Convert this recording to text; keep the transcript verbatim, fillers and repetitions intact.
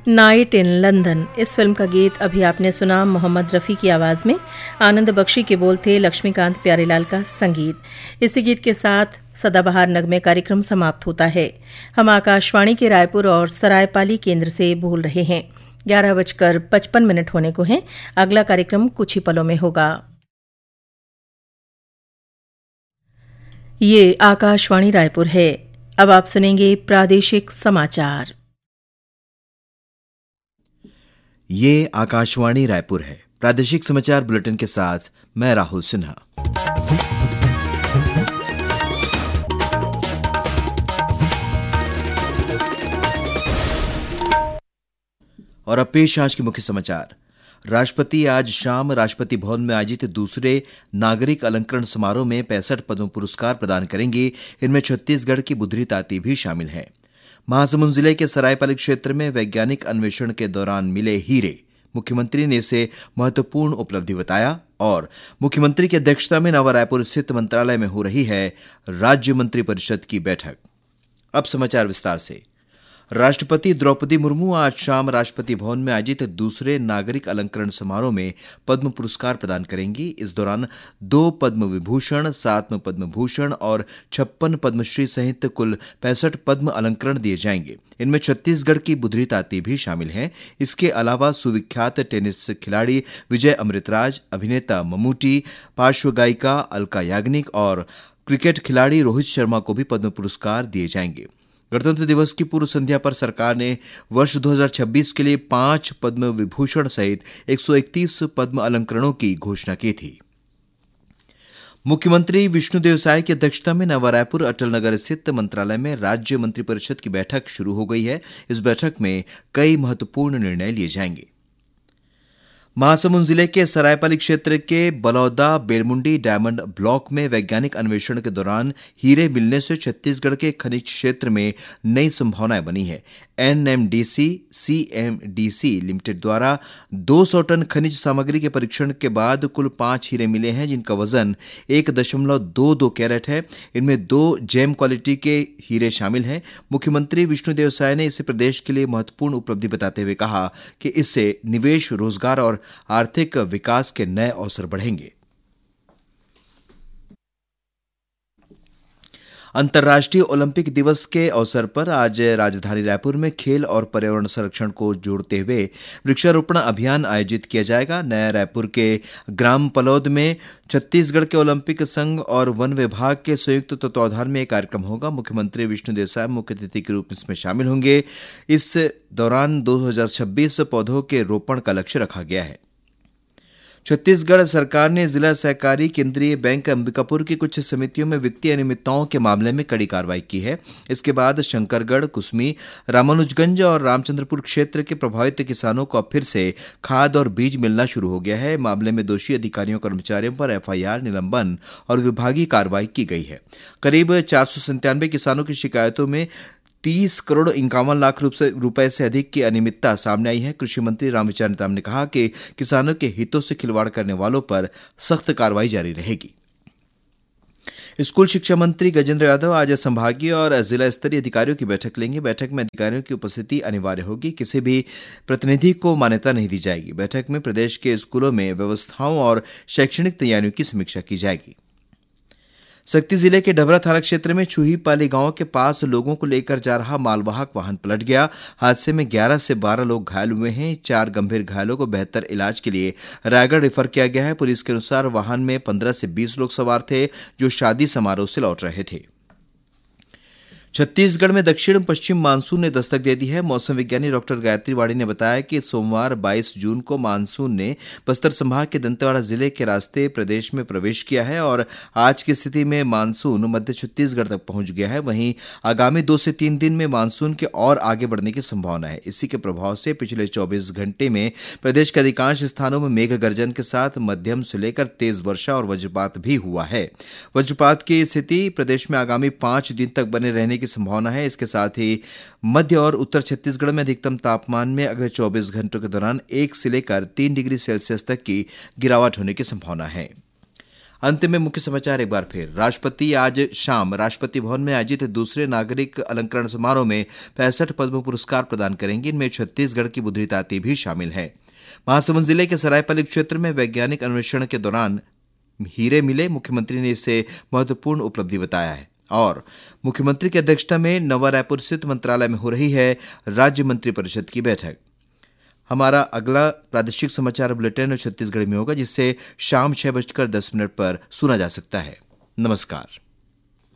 Night in London इस film का गीत अभी आपने सुना मोहम्मद रफ़ी की आवाज़ में। आनंद बख्शी के बोल थे, लक्ष्मीकांत प्यारेलाल का संगीत। इसी गीत के साथ सदाबहार नगमे कार्यक्रम समाप्त होता है। हम आकाशवाणी के रायपुर और सरायपाली केंद्र से बोल रहे हैं। ग्यारह बजकर पचपन मिनट होने को हैं। अगला कार्यक्रम कुछ ही पलों में होगा। ये आकाशवाणी रायपुर है। अब आप सुनेंगे प्रादेशिक समाचार। ये आकाशवाणी रायपुर है। प्रादेशिक समाचार बुलेटिन के साथ मैं राहुल सिन्हा। और अब पेश आज के मुख्य समाचार। राष्ट्रपति आज शाम राष्ट्रपति भवन में आयोजित दूसरे नागरिक अलंकरण समारोह में पैंसठ पद्म पुरस्कार प्रदान करेंगे। इनमें छत्तीसगढ़ की बुधरी ताती भी शामिल है। महासमुंद जिले के सरायपाली क्षेत्र में वैज्ञानिक अन्वेषण के दौरान मिले हीरे, मुख्यमंत्री ने इसे महत्वपूर्ण उपलब्धि बताया। और मुख्यमंत्री की अध्यक्षता में नवा रायपुर स्थित मंत्रालय में हो रही है राज्य मंत्रिपरिषद की बैठक। अब समाचार विस्तार से। राष्ट्रपति द्रौपदी मुर्मू आज शाम राष्ट्रपति भवन में आयोजित दूसरे नागरिक अलंकरण समारोह में पद्म पुरस्कार प्रदान करेंगी। इस दौरान दो पद्म विभूषण, सात पद्म भूषण और छप्पन पद्मश्री सहित कुल पैंसठ पद्म अलंकरण दिए जाएंगे। इनमें छत्तीसगढ़ की बुधरी ताती भी शामिल हैं। इसके अलावा सुविख्यात टेनिस खिलाड़ी विजय अमृतराज, अभिनेता ममूटी, पार्श्व गायिका अलका याग्निक और क्रिकेट खिलाड़ी रोहित शर्मा को भी पद्म पुरस्कार दिए जाएंगे। गणतंत्र दिवस की पूर्व संध्या पर सरकार ने वर्ष दो हज़ार छब्बीस के लिए पांच पद्म विभूषण सहित एक सौ इकतीस पद्म अलंकरणों की घोषणा की थी। मुख्यमंत्री विष्णुदेव साय की अध्यक्षता में नवा रायपुर अटल नगर स्थित मंत्रालय में राज्य मंत्रिपरिषद की बैठक शुरू हो गई है। इस बैठक में कई महत्वपूर्ण निर्णय लिए जाएंगे। महासमुंद जिले के सरायपाली क्षेत्र के बलौदा बेलमुंडी डायमंड ब्लॉक में वैज्ञानिक अन्वेषण के दौरान हीरे मिलने से छत्तीसगढ़ के खनिज क्षेत्र में नई संभावनाएं बनी है। एनएमडीसी सीएमडीसी लिमिटेड द्वारा दो सौ टन खनिज सामग्री के परीक्षण के बाद कुल पांच हीरे मिले हैं, जिनका वजन एक दशमलव दो दो कैरेट है। इनमें दो जेम क्वालिटी के हीरे शामिल हैं। मुख्यमंत्री विष्णुदेव साय ने इसे प्रदेश के लिए महत्वपूर्ण उपलब्धि बताते हुए कहा कि इससे निवेश, रोजगार और आर्थिक विकास के नए अवसर बढ़ेंगे। अंतर्राष्ट्रीय ओलंपिक दिवस के अवसर पर आज राजधानी रायपुर में खेल और पर्यावरण संरक्षण को जोड़ते हुए वृक्षारोपण अभियान आयोजित किया जाएगा। नया रायपुर के ग्राम पलौद में छत्तीसगढ़ के ओलंपिक संघ और वन विभाग के संयुक्त तत्वावधान में एक कार्यक्रम होगा। मुख्यमंत्री विष्णुदेव साय मुख्य अतिथि के रूप में इसमें शामिल होंगे। इस दौरान दो हज़ार छब्बीस पौधों के रोपण का लक्ष्य रखा गया है। छत्तीसगढ़ सरकार ने जिला सहकारी केंद्रीय बैंक अंबिकापुर की कुछ समितियों में वित्तीय अनियमितताओं के मामले में कड़ी कार्रवाई की है। इसके बाद शंकरगढ़, कुसमी, रामानुजगंज और रामचंद्रपुर क्षेत्र के प्रभावित किसानों को अब फिर से खाद और बीज मिलना शुरू हो गया है। मामले में दोषी अधिकारियों कर्मचारियों पर एफआईआर, निलंबन और विभागीय कार्रवाई की गई है। करीब चार सौ संतानवे किसानों की शिकायतों में तीस करोड़ इक्यावन लाख रुपए से अधिक की अनियमितता सामने आई है। कृषि मंत्री रामविचार नेताम ने कहा कि किसानों के हितों से खिलवाड़ करने वालों पर सख्त कार्रवाई जारी रहेगी। स्कूल शिक्षा मंत्री गजेंद्र यादव आज संभागीय और जिला स्तरीय अधिकारियों की बैठक लेंगे। बैठक में अधिकारियों की उपस्थिति अनिवार्य होगी। किसी भी प्रतिनिधि को मान्यता नहीं दी जाएगी। बैठक में प्रदेश के स्कूलों में व्यवस्थाओं और शैक्षणिक तैयारियों की समीक्षा की जाएगी। सक्ती जिले के डबरा थाना क्षेत्र में चूहीपाली गांव के पास लोगों को लेकर जा रहा मालवाहक वाहन पलट गया। हादसे में ग्यारह से बारह लोग घायल हुए हैं। चार गंभीर घायलों को बेहतर इलाज के लिए रायगढ़ रेफर किया गया है। पुलिस के अनुसार वाहन में पंद्रह से बीस लोग सवार थे, जो शादी समारोह से लौट रहे थे। छत्तीसगढ़ में दक्षिण पश्चिम मानसून ने दस्तक दे दी है। मौसम विज्ञानी डॉक्टर गायत्री वाड़ी ने बताया कि सोमवार बाईस जून को मानसून ने बस्तर संभाग के दंतेवाड़ा जिले के रास्ते प्रदेश में प्रवेश किया है और आज की स्थिति में मानसून मध्य छत्तीसगढ़ तक पहुंच गया है। वहीं आगामी दो से तीन दिन में मानसून के और आगे बढ़ने की संभावना है। इसी के प्रभाव से पिछले चौबीस घंटे में प्रदेश के अधिकांश स्थानों में मेघ गर्जन के साथ मध्यम से लेकर तेज वर्षा और वज्रपात भी हुआ है। वज्रपात की स्थिति प्रदेश में आगामी पांच दिन तक बने रहने की संभावना है। इसके साथ ही मध्य और उत्तर छत्तीसगढ़ में अधिकतम तापमान में अगले चौबीस घंटों के दौरान एक से लेकर तीन डिग्री सेल्सियस तक की गिरावट होने की संभावना है। अंत में मुख्य समाचार एक बार फिर। राष्ट्रपति आज शाम राष्ट्रपति भवन में आयोजित दूसरे नागरिक अलंकरण समारोह में पैंसठ पद्म पुरस्कार प्रदान करेंगे। इनमें छत्तीसगढ़ की बुधरी ताती भी शामिल है। महासमुंद जिले के सरायपाली क्षेत्र में वैज्ञानिक अन्वेषण के दौरान हीरे मिले। मुख्यमंत्री ने इसे महत्वपूर्ण उपलब्धि बताया है। और मुख्यमंत्री की अध्यक्षता में नवा रायपुर स्थित मंत्रालय में हो रही है राज्य मंत्री परिषद की बैठक। हमारा अगला प्रादेशिक समाचार बुलेटिन छत्तीसगढ़ी में होगा, जिससे शाम छह बजकर दस मिनट पर सुना जा सकता है। नमस्कार।